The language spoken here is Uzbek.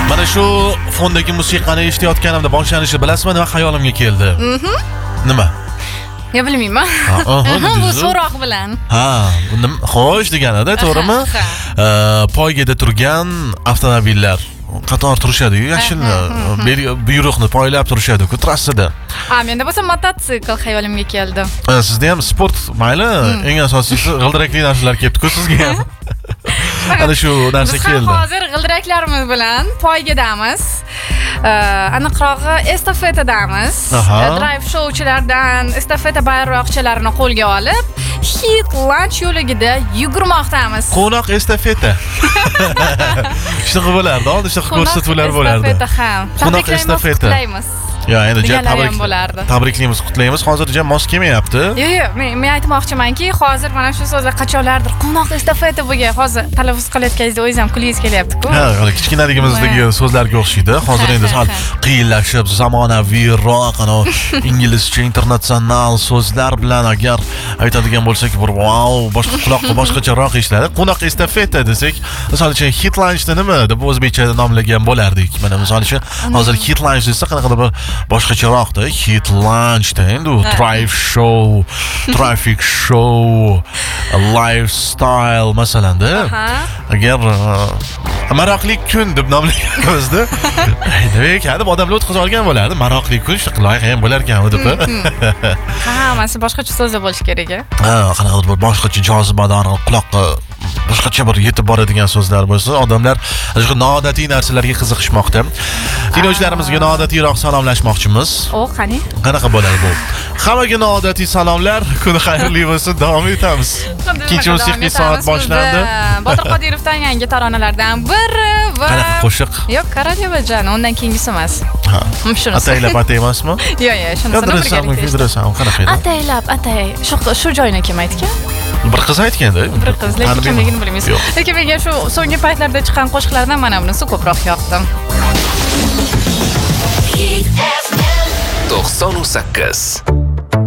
Mana shu fondagi musiqani eshitayotganimda boshlanishi bilasizmi, nima xayolimga keldi? Nima? Ya bilmayman. Bu so'roq bilan. Xo'sh deganida, to'g'rimi? Poygada turgan avtomobillar qator turishadi-yu, yashil buyruqni poylab turishadi-ku trassada. Menda bo'lsa mototsikl xayolimga keldi. Sizda ham sport mayli, eng asosiysi g'ildirakli narsalar kelibdi-ku sizga ham. Ana shu narsa keldi. Biz hozir g'ildiraklarimiz bilan poygadamiz. Aniqrog'i estafetadamiz. Drive showchilardan estafeta bayroqchalarini qo'lga olib, Hit Lunch yo'ligida yugurmoqdamiz. Qo'noq estafeta. Shunaqa bo'lardi, oldin shunaqa ko'rsatuvlar bo'lardi. Estafeta ham. Qo'noq estafeta. Yo, endi tabriklaymiz, qutlaymiz. Hozircha mos kelmayapti. Yo'q, men aytmoqchimanki, hozir mana shu so'zlar qachonlardir qo'noq estafeta bo'lgan. Hozir talaffuz qilayotganingizda o'zingiz ham kulingiz kelyapti-ku. Kichkinaligimizdagi so'zlarga o'xshaydi. Hozir endi sal qiyinlashib, zamonaviyroq, inglizcha internatsional so'zlar bilan agar aytadigan bo'lsak, bir wow, boshqa quloqqa boshqacharoq eshitadi. Qo'noq estafeta desak, misol uchun Hit Lunchni nima deb o'zbekcha nomlagan bo'lardik. Mana misol uchun hozir Hit Lunch desa qanaqadir bir boshqacharoqda, Hit Lunchda endi drive show, traffic show, lifestyle masalanda. Agar maroqli kun deb nomlaganimizda, demak, hadeb odamlar o'tkaza olgan bo'lardi. Maroqli kun shunaqa loyiha ham bo'lar ekan deb. Hammasi boshqacha so'zlar bo'lish kerak. Qanaqadir bir boshqacha jozibador, quloqqa boshqacha bir yetib boradigan so'zlar bo'lsa, odamlar shu noodatiy narsalarga qiziqishmoqda. Tinglovchilarimizga noodatiyroq salomlashmoqchimiz. Qani? Qanaqa bo'ladi bu? Hammaga noodatiy salomlar, kuni xayrli bo'lsin. Davom etamiz. Ikkinchi musiqiy soat boshlandi. Botir Qodirovdan yangi taronalardan biri va qanaqa qo'shiq? Yo'q, Korolyevajon, undan keyingisi emas. Ataylab emasmi? Yo'q, shunisi Qanaqa edi? Ataylab, shu joyini kim aytgan? Bir qiz aytganda. Bir qiz, lekin kimligini bilmaysiz. Lekin menga shu so'nggi paytlarda chiqqan qo'shiqlardan mana bunisi ko'proq yoqdi. 98